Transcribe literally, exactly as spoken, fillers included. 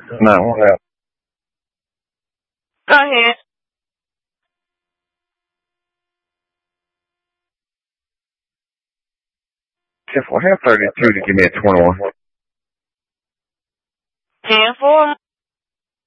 No, what else? Go ahead. If I have thirty-two to give me a twenty-one. Ten four.